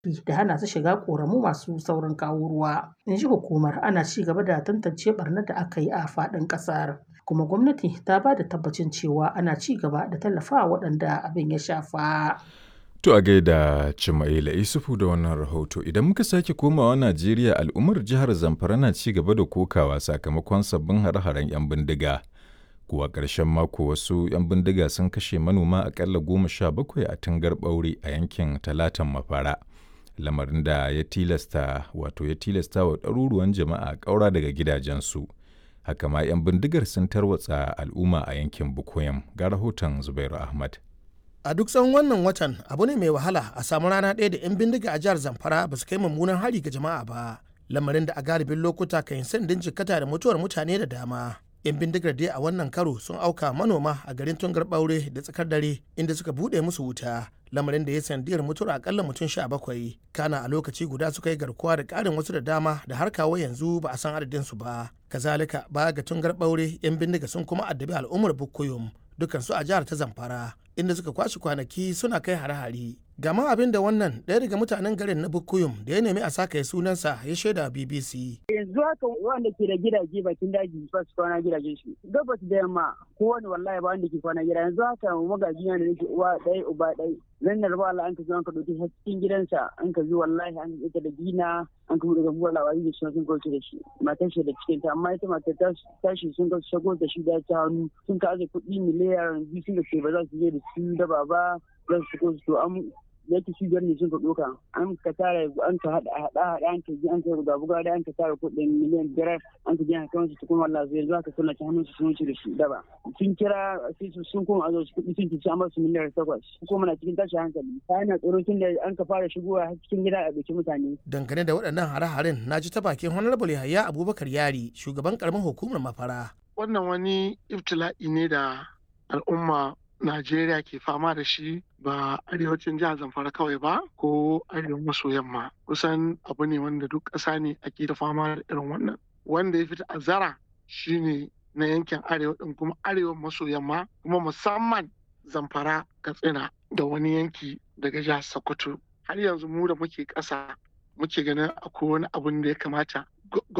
da hana su shiga ƙoramu masu saurin kawo ruwa. In ji hukumar, ana ci gaba da tantance ɓarnar da aka yi a faɗin ƙasar. Kuma gwamnati ta ba da tabbacin cewa ana ci gaba da tallafawa waɗanda abin ya shafa. To a gaida Cimaila Isufu da wannan rahoto. Idan muka sake komawa Najeriya, al'ummar jihar Zamfara na ci gaba da kokawa sakamakon sabbin hare-haren 'yan bindiga. Kuwa ƙarshen mako wasu 'yan bindiga sun kashe manoma aƙalla 17 a Tungar Ɓaure a yankin Talatan Mafara. Lamarin da ya tilasta wa ɗaruruwan jama'a ƙaura daga gidajensu. Haka ma 'yan bindigar sun tarwatsa al'umma a yankin Bukoyam. Ga rahoton Zubairu Ahmad. A duk tsawon wannan watan abu ne mai wahala a samu rana ɗaya da 'yan bindiga a jihar Zamfara ba su kai mummunan hari ga jama'a ba. Lamarin da a galibin lokuta kan yi sandin jikkata da mutuwar mutane da dama. 'Yan bindigar dai a wannan karo sun auka manoma a garin Tungar Ɓaure da tsakar dare inda suka buɗe musu wuta. Lamarin da ya sandiyar mutuwar akalla mutum 17. Kana a lokaci guda suka yi garkuwa da ƙarin wasu da dama da har kawo yanzu ba a san adadin su ba. Kazalika baya ga Tungar Ɓaure 'yan bindiga sun kuma addabi al'ummar Bukuyum dukansu a jihar ta Zamfara. Inda suka kwashe kwanaki suna kai hare-hare. Gama abin da wannan ɗaya daga mutanen garin na Bukuyum da ya nemi a saka ya sunansa ya shaida BBC. Yanzu haka wanda ke da gidaje bakin daji ba su kwana gidajen shi. Gabas da yamma kowane wallahi ba wanda ke kwana gida. Yanzu haka magaji na da nake uwa ɗaya uba ɗaya. Zan da rabu Allah an ka zo an ka ɗauki cikin gidansa an ka zo wallahi an ka da gina an ka daga buwar labari da shi sun kauce da shi. Matar shi da cikin ta amma ita matar tashi sun kauce shago da shi da ta hannu sun ka aje kuɗi miliyan 2 sun da ke ba za su je da su da baba za su kauce to an yake shi ne sun ka ɗauka an ka tara an ka haɗa an ka ji an ka buga da an ka tara kuɗin miliyan 5 an ka ji an kawo su kuma wallahi zai zuwa ka suna ta hannun su sun wuce da shi daba sun kira sai sun kuma azo su kuɗi sun ci amma su miliyan 8 kuma na cikin tashin hankali ta yana tsoro tun da an ka fara shigowa cikin gida a ɗauki mutane. Dangane da waɗannan hare-haren na ji ta bakin Honorable Yahaya Abubakar Yari shugaban karamin hukumar Mafara. Wannan wani ibtila'i ne da al'umma Najeriya ke fama da shi ba arewacin jihar Zamfara kawai ba ko arewa maso yamma. Kusan abu ne wanda duk ƙasa ne ake da fama da irin wannan. Wanda ya fita azara shine na yankin arewa ɗin kuma arewa maso yamma kuma musamman Zamfara, Katsina da wani yanki daga jihar Sokoto. Har yanzu mu da muke ƙasa muke ganin akwai wani abun da ya kamata